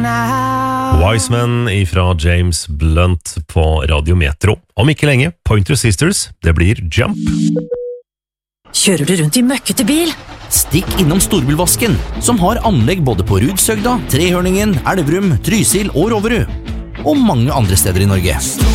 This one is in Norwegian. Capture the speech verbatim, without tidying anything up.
Wiseman ifra James Blunt på Radio Metro. Om ikke lenge, Pointer Sisters, det blir Jump. Kjører du rundt i møkkete bil? Stikk innom Storbilvasken, som har anlegg både på Rudsøgda, Trehørningen, Elverum, Trysil og Roverud. Og mange andre steder i Norge.